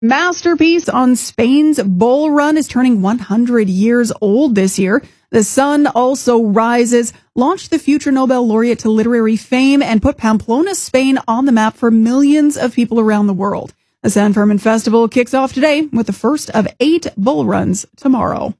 Masterpiece on Spain's Bull Run is turning 100 years old this year. The Sun Also Rises launched the future Nobel laureate to literary fame and put Pamplona, Spain on the map for millions of people around the world. The San Fermin Festival kicks off today with the first of 8 bull runs tomorrow.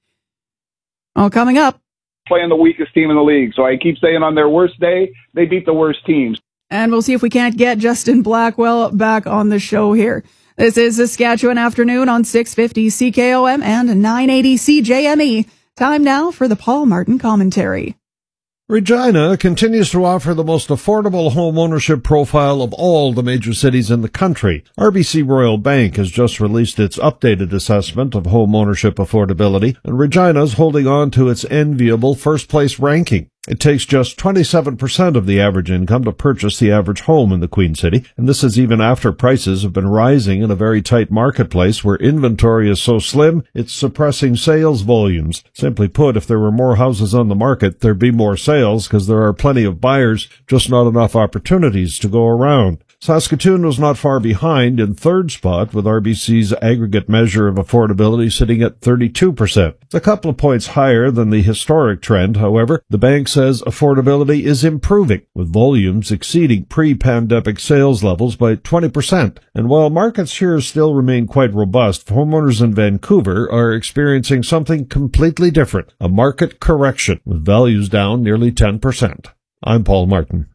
Well, coming up. Playing the weakest team in the league. So I keep saying on their worst day, they beat the worst teams. And we'll see if we can't get Justin Blackwell back on the show here. This is Saskatchewan Afternoon on 650 CKOM and 980 CJME. Time now for the Paul Martin Commentary. Regina continues to offer the most affordable home ownership profile of all the major cities in the country. RBC Royal Bank has just released its updated assessment of home ownership affordability, and Regina's holding on to its enviable first-place ranking. It takes just 27% of the average income to purchase the average home in the Queen City, and this is even after prices have been rising in a very tight marketplace where inventory is so slim, it's suppressing sales volumes. Simply put, if there were more houses on the market, there'd be more sales because there are plenty of buyers, just not enough opportunities to go around. Saskatoon was not far behind in third spot, with RBC's aggregate measure of affordability sitting at 32%. It's a couple of points higher than the historic trend, however. The bank says affordability is improving, with volumes exceeding pre-pandemic sales levels by 20%. And while markets here still remain quite robust, homeowners in Vancouver are experiencing something completely different, a market correction, with values down nearly 10%. I'm Paul Martin.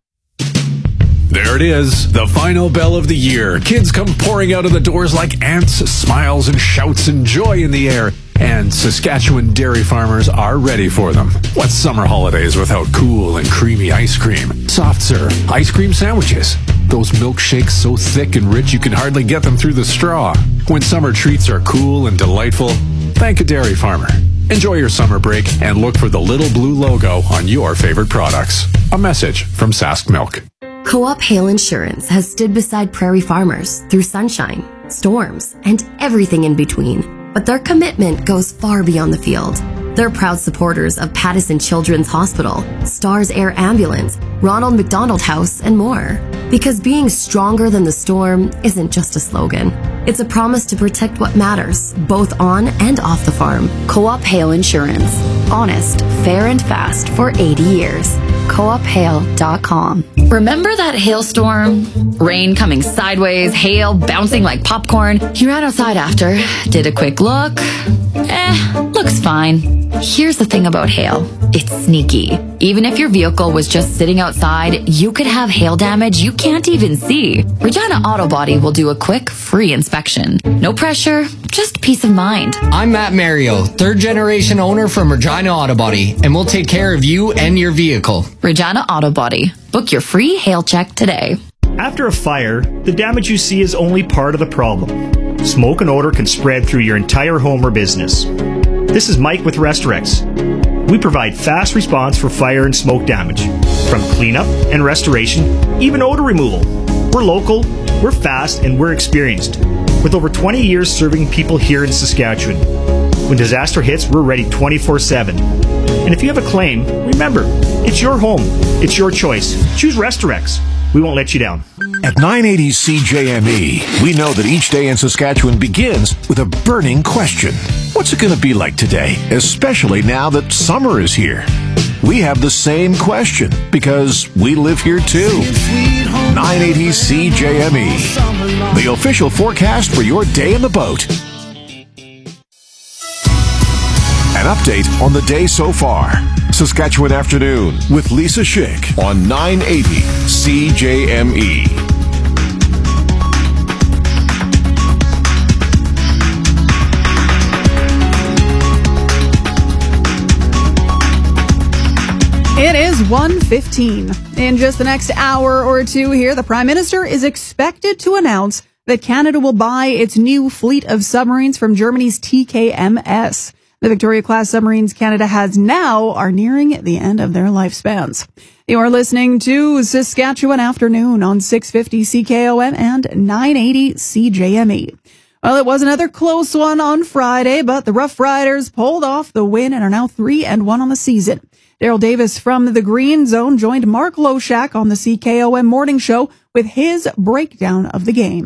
There it is, the final bell of the year. Kids come pouring out of the doors like ants, smiles and shouts and joy in the air. And Saskatchewan dairy farmers are ready for them. What's summer holidays without cool and creamy ice cream, soft serve, ice cream sandwiches, those milkshakes so thick and rich you can hardly get them through the straw? When summer treats are cool and delightful, thank a dairy farmer. Enjoy your summer break and look for the little blue logo on your favorite products. A message from Sask Milk. Co-op Hail Insurance has stood beside prairie farmers through sunshine, storms, and everything in between. But their commitment goes far beyond the field. They're proud supporters of Pattison Children's Hospital, Stars Air Ambulance, Ronald McDonald House, and more. Because being stronger than the storm isn't just a slogan. It's a promise to protect what matters, both on and off the farm. Co-op Hail Insurance. Honest, fair, and fast for 80 years. coophail.com. Remember that hailstorm? Rain coming sideways, hail bouncing like popcorn. You ran outside after, did a quick look. Looks fine. Here's the thing about hail. It's sneaky. Even if your vehicle was just sitting outside, you could have hail damage you can't even see. Regina Auto Body will do a quick, free inspection. No pressure, just peace of mind. I'm Matt Mario, third-generation owner from Regina Auto Body, and we'll take care of you and your vehicle. Regina Auto Body. Book your free hail check today. After a fire, the damage you see is only part of the problem. Smoke and odor can spread through your entire home or business. This is Mike with Restorex. We provide fast response for fire and smoke damage, from cleanup and restoration, even odor removal. We're local, we're fast, and we're experienced, with over 20 years serving people here in Saskatchewan. When disaster hits, we're ready 24/7. And if you have a claim, remember, it's your home, it's your choice. Choose Restorex. We won't let you down. At 980 CJME, we know that each day in Saskatchewan begins with a burning question. What's it going to be like today, especially now that summer is here? We have the same question because we live here too. 980 CJME, the official forecast for your day in the boat. An update on the day so far. Saskatchewan Afternoon with Lisa Schick on 980 CJME. It is 1:15. In just the next hour or two here, the Prime Minister is expected to announce that Canada will buy its new fleet of submarines from Germany's TKMS. The Victoria-class submarines Canada has now are nearing the end of their lifespans. You are listening to Saskatchewan Afternoon on 650 CKOM and 980 CJME. Well, it was another close one on Friday, but the Rough Riders pulled off the win and are now 3-1 on the season. Daryl Davis from the Green Zone joined Mark Loshak on the CKOM Morning Show with his breakdown of the game.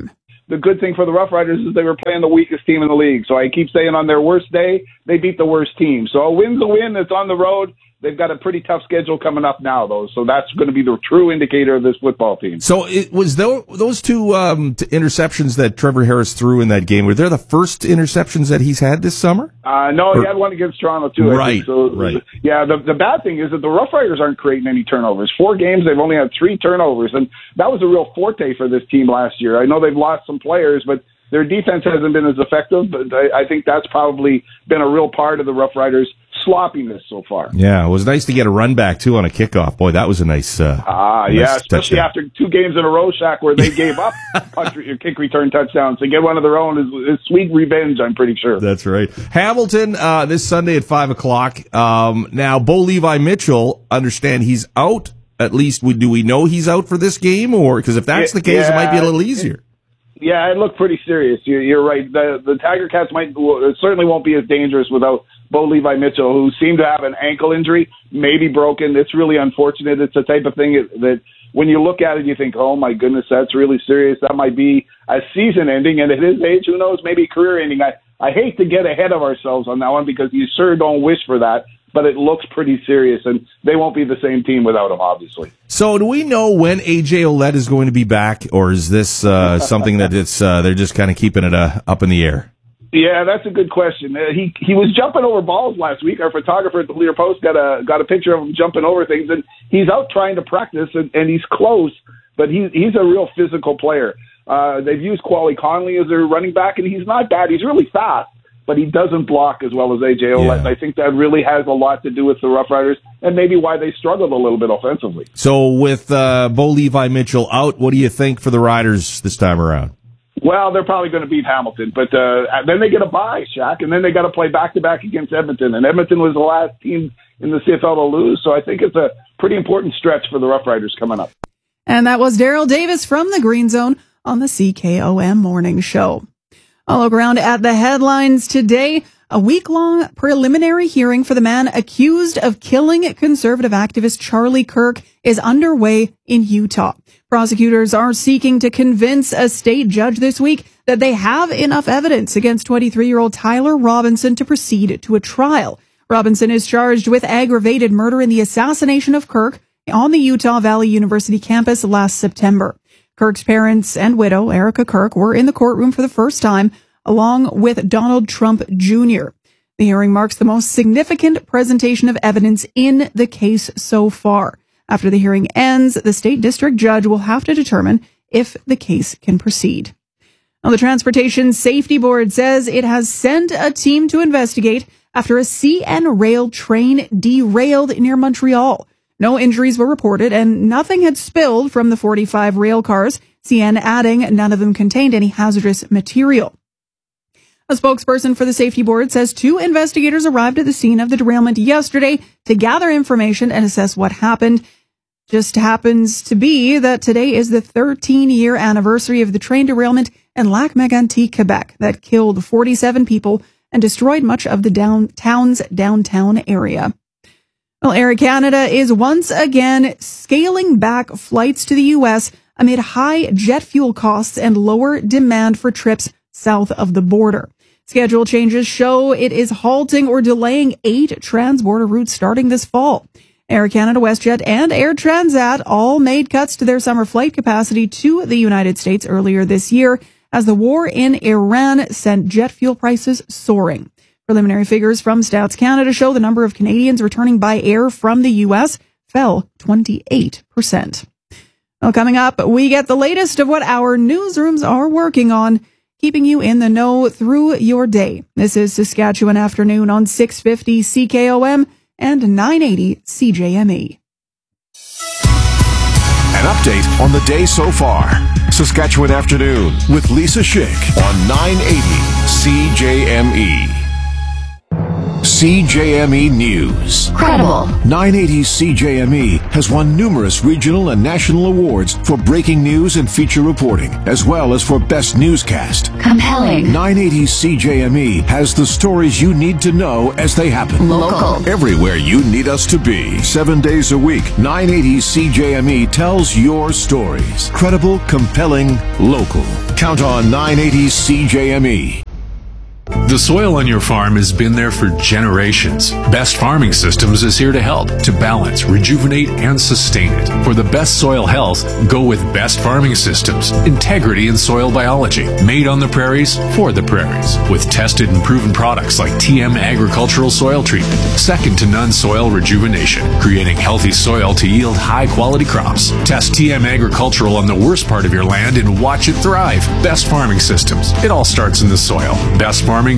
the good thing for the Rough Riders is they were playing the weakest team in the league. So I keep saying on their worst day, they beat the worst team. So a win's a win. It's on the road. They've got a pretty tough schedule coming up now, though. So that's going to be the true indicator of this football team. So it was those two interceptions that Trevor Harris threw in that game. Were they the first interceptions that he's had this summer? No, he had one against Toronto, too. Right, right. Yeah, the bad thing is that the Rough Riders aren't creating any turnovers. 4 games, they've only had 3 turnovers, and that was a real forte for this team last year. I know they've lost some players, but their defense hasn't been as effective, but I think that's probably been a real part of the Rough Riders' sloppiness so far. Yeah, it was nice to get a run back, too, on a kickoff. Boy, that was a nice nice especially touchdown. After 2 games in a row, Shaq, where they gave up kick return touchdowns. To get one of their own is sweet revenge, I'm pretty sure. That's right. Hamilton, this Sunday at 5 o'clock. Now, Bo Levi Mitchell, understand he's out. At least, do we know he's out for this game? Or because if that's the case, it might be a little easier. Yeah, it looked pretty serious. You're right. The Tiger Cats it certainly won't be as dangerous without Bo Levi Mitchell, who seemed to have an ankle injury, maybe broken. It's really unfortunate. It's the type of thing that when you look at it, you think, oh, my goodness, that's really serious. That might be a season ending, and at his age, who knows, maybe career ending. I hate to get ahead of ourselves on that one because you sure don't wish for that, but it looks pretty serious, and they won't be the same team without him, obviously. So do we know when A.J. Ouellette is going to be back, or is this something that they're just kind of keeping it up in the air? Yeah, that's a good question. He was jumping over balls last week. Our photographer at the Leader Post got a picture of him jumping over things, and he's out trying to practice, and he's close, but he's a real physical player. They've used Quali Conley as their running back, and he's not bad. He's really fast, but he doesn't block as well as A.J. Ouellette. Yeah. I think that really has a lot to do with the Rough Riders and maybe why they struggled a little bit offensively. So with Bo Levi Mitchell out, what do you think for the Riders this time around? Well, they're probably going to beat Hamilton, but then they get a bye, Shaq, and then they got to play back-to-back against Edmonton, and Edmonton was the last team in the CFL to lose, so I think it's a pretty important stretch for the Rough Riders coming up. And that was Daryl Davis from the Green Zone on the CKOM Morning Show. I'll look around at the headlines today. A week-long preliminary hearing for the man accused of killing conservative activist Charlie Kirk is underway in Utah. Prosecutors are seeking to convince a state judge this week that they have enough evidence against 23-year-old Tyler Robinson to proceed to a trial. Robinson is charged with aggravated murder in the assassination of Kirk on the Utah Valley University campus last September. Kirk's parents and widow, Erica Kirk, were in the courtroom for the first time, along with Donald Trump Jr. The hearing marks the most significant presentation of evidence in the case so far. After the hearing ends, the state district judge will have to determine if the case can proceed. Now, the Transportation Safety Board says it has sent a team to investigate after a CN Rail train derailed near Montreal. No injuries were reported and nothing had spilled from the 45 rail cars, CN adding none of them contained any hazardous material. A spokesperson for the safety board says 2 investigators arrived at the scene of the derailment yesterday to gather information and assess what happened. Just happens to be that today is the 13-year anniversary of the train derailment in Lac-Mégantic, Quebec, that killed 47 people and destroyed much of the town's downtown area. Well, Air Canada is once again scaling back flights to the U.S. amid high jet fuel costs and lower demand for trips south of the border. Schedule changes show it is halting or delaying 8 transborder routes starting this fall. Air Canada, WestJet, and Air Transat all made cuts to their summer flight capacity to the United States earlier this year as the war in Iran sent jet fuel prices soaring. Preliminary figures from Stats Canada show the number of Canadians returning by air from the U.S. fell 28%. Well, coming up, we get the latest of what our newsrooms are working on, keeping you in the know through your day. This is Saskatchewan Afternoon on 650 CKOM and 980 CJME. An update on the day so far. Saskatchewan Afternoon with Lisa Schick on 980 CJME. CJME News. Credible. 980 CJME has won numerous regional and national awards for breaking news and feature reporting, as well as for best newscast. Compelling. 980 CJME has the stories you need to know as they happen. Local. Everywhere you need us to be. 7 days a week, 980 CJME tells your stories. Credible, compelling, local. Count on 980 CJME. The soil on your farm has been there for generations. Best Farming Systems is here to help, to balance, rejuvenate, and sustain it. For the best soil health, go with Best Farming Systems. Integrity in soil biology. Made on the prairies, for the prairies. With tested and proven products like TM Agricultural Soil Treatment. Second to none soil rejuvenation. Creating healthy soil to yield high-quality crops. Test TM Agricultural on the worst part of your land and watch it thrive. Best Farming Systems. It all starts in the soil. BestFarming.ca.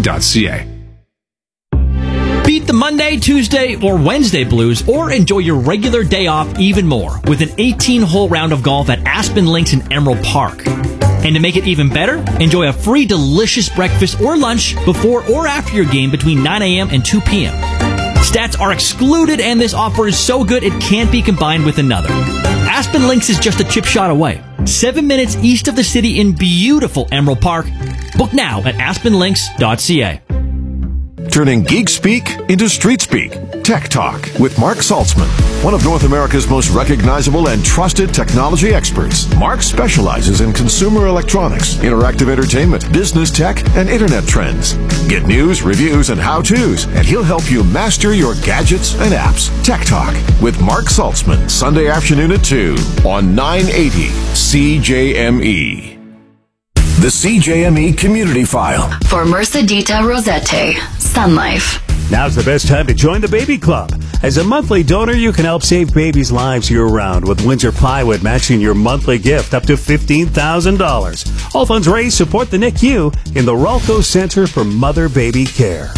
Beat the Monday, Tuesday, or Wednesday blues, or enjoy your regular day off even more with an 18-hole round of golf at Aspen Links in Emerald Park. And to make it even better, enjoy a free delicious breakfast or lunch before or after your game between 9 a.m. and 2 p.m. Stats are excluded, and this offer is so good it can't be combined with another. Aspen Links is just a chip shot away, 7 minutes east of the city in beautiful Emerald Park. Book now at aspenlinks.ca. Turning geek speak into street speak. Tech Talk with Mark Saltzman, one of North America's most recognizable and trusted technology experts. Mark specializes in consumer electronics, interactive entertainment, business tech, and internet trends. Get news, reviews, and how-tos, and he'll help you master your gadgets and apps. Tech Talk with Mark Saltzman, Sunday afternoon at 2 on 980 CJME. The CJME Community File. For Mercedita Rosette, Sun Life. Now's the best time to join the Baby Club. As a monthly donor, you can help save babies' lives year-round with Windsor Plywood matching your monthly gift up to $15,000. All funds raised support the NICU in the Ralco Center for Mother-Baby Care.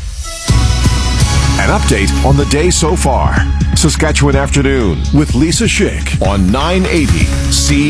An update on the day so far. Saskatchewan Afternoon with Lisa Schick on 980 C.